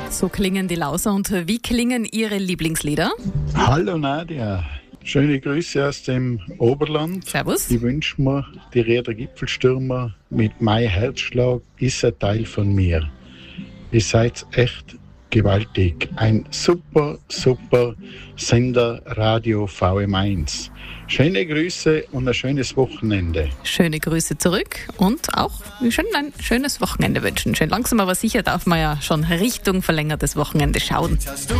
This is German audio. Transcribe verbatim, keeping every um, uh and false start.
So klingen die Lauser. Und wie klingen Ihre Lieblingslieder? Hallo Nadia, schöne Grüße aus dem Oberland. Servus. Ich wünsche mir, die Räder Gipfelstürmer mit Mein Herzschlag ist ein Teil von mir. Ihr seid echt gewaltig. Ein super, super Sender Radio V M eins. Schöne Grüße und ein schönes Wochenende. Schöne Grüße zurück und auch wir können ein schönes Wochenende wünschen. Schön langsam, aber sicher darf man ja schon Richtung verlängertes Wochenende schauen.